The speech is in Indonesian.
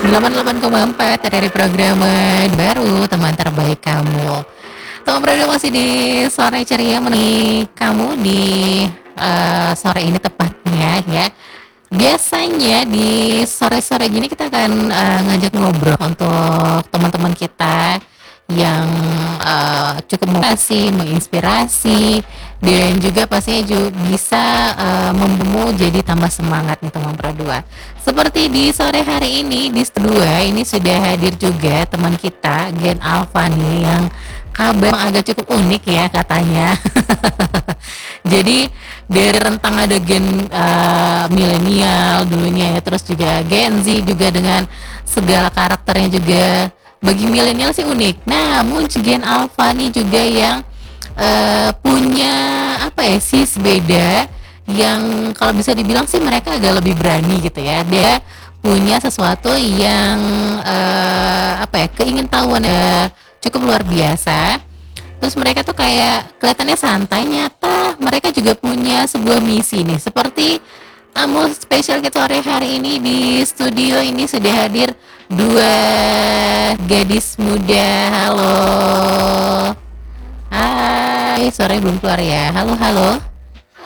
88,4 dari program baru teman terbaik kamu. Teman berdua masih di sore ceria menemani kamu di sore ini tepatnya ya. Biasanya di sore-sore gini kita akan ngajak ngobrol untuk teman-teman kita yang cukup motivasi, menginspirasi, dan juga pastinya juga bisa membuat jadi tambah semangat nih teman berdua. Seperti di sore hari ini di studio 2 ini sudah hadir juga teman kita Gen Alpha nih yang kabar agak cukup unik ya katanya. Jadi dari rentang ada gen milenial dulunya ya, terus juga Gen Z juga dengan segala karakternya juga bagi milenial sih unik. Namun Gen Alpha nih juga yang punya apa ya sis beda yang kalau bisa dibilang sih mereka agak lebih berani gitu ya. Dia punya sesuatu yang apa ya keingintahuan cukup luar biasa. Terus mereka tuh kayak kelihatannya santai, nyata mereka juga punya sebuah misi nih. Seperti tamu spesial kita sore hari ini di studio ini sudah hadir dua gadis muda. Halo. Hai, sore belum keluar ya. Halo, halo.